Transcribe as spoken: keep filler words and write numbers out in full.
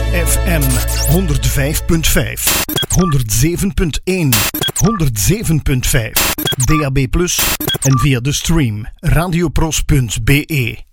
F M honderd vijf punt vijf, honderd zeven punt één, honderd zeven punt vijf, D A B plus en via de stream radiopros punt b e.